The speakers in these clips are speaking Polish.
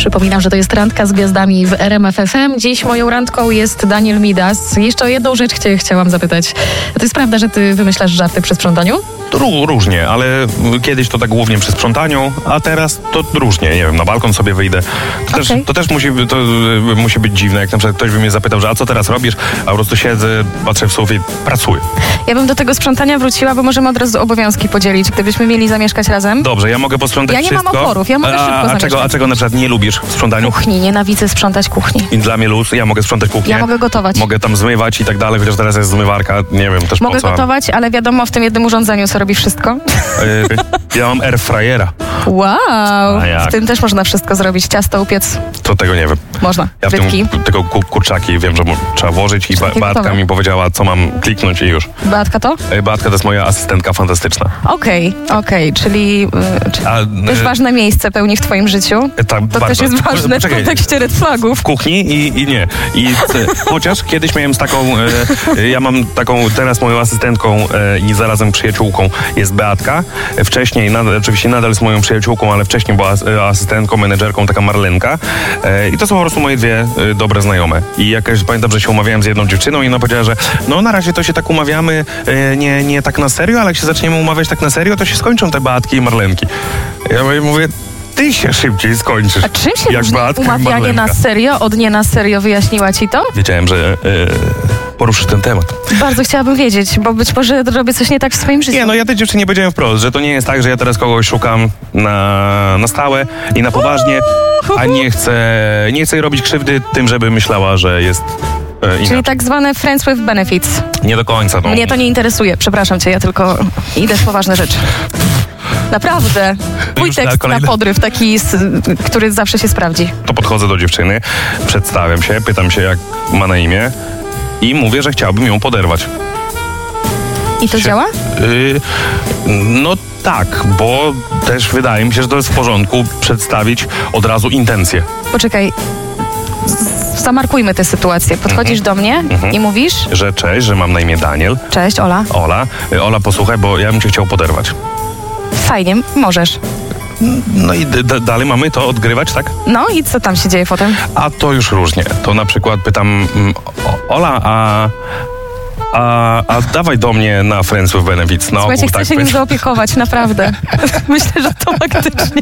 Przypominam, że to jest Randka z Gwiazdami w RMF FM. Dziś moją randką jest Daniel Midas. Jeszcze o jedną rzecz chciałam zapytać. To jest prawda, że ty wymyślasz żarty przy sprzątaniu? Różnie, ale kiedyś to tak głównie przy sprzątaniu, a teraz to różnie. Nie wiem, na balkon sobie wyjdę. To też musi być dziwne, jak na przykład ktoś by mnie zapytał, że a co teraz robisz? A po prostu siedzę, patrzę w sufit, pracuję. Ja bym do tego sprzątania wróciła, bo możemy od razu obowiązki podzielić, gdybyśmy mieli zamieszkać razem. Dobrze, ja mogę posprzątać wszystko. Ja nie mam oporów, ja mogę szybko zamieszkać. A czego na przykład nie lubisz w sprzątaniu? Kuchni, nienawidzę sprzątać kuchni. I dla mnie luz, ja mogę sprzątać kuchnię. Ja mogę gotować. Mogę tam zmywać i tak dalej, chociaż teraz jest zmywarka, nie wiem też mogę po co. gotować, ale wiadomo w tym jednym urządzeniu, co robi wszystko. Ja mam airfryera. Wow, w tym też można wszystko zrobić, ciasto upiec. To tego nie wiem. Można, ja frytki. Tylko kurczaki wiem, że trzeba włożyć i Beatka mi powiedziała, co mam kliknąć i już. Beatka to? Beatka to jest moja asystentka fantastyczna. Okej, czyli też ważne miejsce pełni w twoim życiu. To też jest ważne w kontekście red flagów. W kuchni i nie. Chociaż kiedyś miałem taką, ja mam taką, teraz moją asystentką i zarazem przyjaciółką jest Beatka. Wcześniej, oczywiście nadal jest moją przyjaciółką, ale wcześniej była asystentką, menedżerką, taka Marlenka. I to są po prostu moje dwie dobre znajome. I jakaś, pamiętam, że się umawiałem z jedną dziewczyną i ona powiedziała, że no na razie to się tak umawiamy, nie tak na serio, ale jak się zaczniemy umawiać tak na serio, to się skończą te Beatki i Marlenki. Ja mówię, ty się szybciej skończysz. A czym się różni umawianie na serio od nie na serio? Wyjaśniła ci to? Wiedziałem, że poruszysz ten temat. Bardzo chciałabym wiedzieć, bo być może robię coś nie tak w swoim życiu. Nie, no ja tej dziewczynie powiedziałem wprost, że to nie jest tak, że ja teraz kogoś szukam na stałe i na poważnie, a nie chcę jej robić krzywdy tym, żeby myślała, że jest inaczej. Czyli tak zwane friends with benefits. Nie do końca. No. Mnie to nie interesuje, przepraszam cię, ja tylko idę w poważne rzeczy. Naprawdę. Mój tekst na podryw, taki, który zawsze się sprawdzi. To podchodzę do dziewczyny, przedstawiam się, pytam się, jak ma na imię i mówię, że chciałbym ją poderwać. I to działa? No tak, bo też wydaje mi się, że to jest w porządku przedstawić od razu intencje. Poczekaj. Zamarkujmy tę sytuację. Podchodzisz do mnie i mówisz? Że cześć, że mam na imię Daniel. Cześć, Ola. Ola, posłuchaj, bo ja bym cię chciał poderwać. Fajnie, możesz. No i dalej mamy to odgrywać, tak? No i co tam się dzieje potem? A to już różnie. To na przykład pytam, Ola, a dawaj do mnie na Friends with Benefits. Słuchajcie, chcę się nim zaopiekować, naprawdę. Myślę, że to faktycznie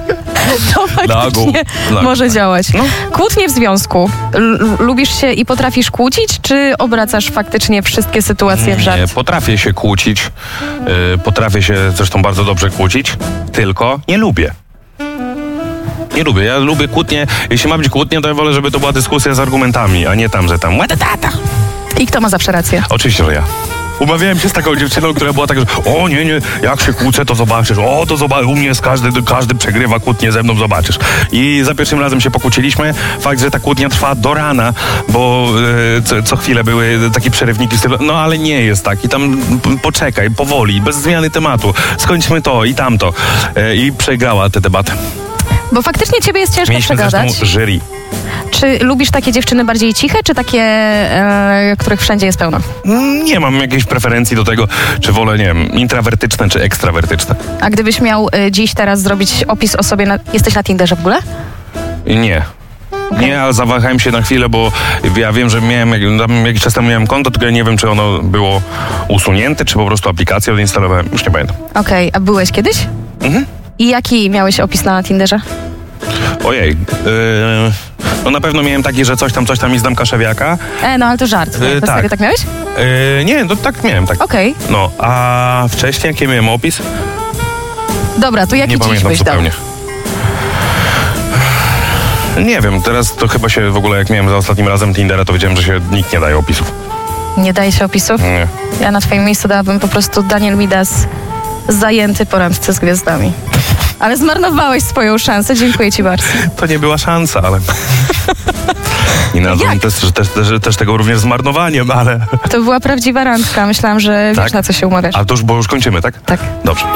może działać. No. Kłótnie w związku. Lubisz się i potrafisz kłócić, czy obracasz faktycznie wszystkie sytuacje w żart? Nie, potrafię się kłócić. Potrafię się zresztą bardzo dobrze kłócić, tylko nie lubię. Nie lubię. Ja lubię kłótnie. Jeśli ma być kłótnia, to ja wolę, żeby to była dyskusja z argumentami, a nie tam, że tam I kto ma zawsze rację? Oczywiście, że ja. Umawiałem się z taką dziewczyną, która była taka, że o nie, jak się kłócę, to zobaczysz. O, to zobacz, u mnie jest każdy przegrywa kłótnię ze mną, zobaczysz. I za pierwszym razem się pokłóciliśmy. Fakt, że ta kłótnia trwa do rana, bo co chwilę były takie przerywniki w stylu, no ale nie jest tak. I tam poczekaj, powoli, bez zmiany tematu. Skończmy to i tamto. I przegrała tę debatę. Bo faktycznie ciebie jest ciężko przegadać. Jury. Czy lubisz takie dziewczyny bardziej ciche, czy takie, których wszędzie jest pełno? Nie mam jakiejś preferencji do tego, czy wolę, nie wiem, intrawertyczne, czy ekstrawertyczne. A gdybyś miał dziś, teraz zrobić opis o sobie, jesteś na Tinderze w ogóle? Nie. Okay. Nie, ale zawahałem się na chwilę, bo ja wiem, że jakiś czas temu miałem konto, tylko ja nie wiem, czy ono było usunięte, czy po prostu aplikację odinstalowałem. Już nie pamiętam. Okej, a byłeś kiedyś? I jaki miałeś opis na Tinderze? Ojej, no na pewno miałem taki, że coś tam i znam kaszewiaka. No ale to żart. Tak. Serio tak miałeś? Nie, no tak miałem, tak. Okej. No, a wcześniej jaki miałem opis? Dobra, to jaki dziś byś dał? Nie wiem, teraz to chyba się w ogóle, jak miałem za ostatnim razem Tindera, to wiedziałem, że się nikt nie daje opisów. Nie daje się opisów? Nie. Ja na twoim miejscu dałabym po prostu Daniel Midas, zajęty po randce z gwiazdami. Ale zmarnowałeś swoją szansę, dziękuję ci bardzo. To nie była szansa, ale... I nazwę też tego również zmarnowaniem, ale... To była prawdziwa randka, myślałam, że wiesz, na co się umawiasz. A to już, bo już kończymy, tak? Tak. Dobrze.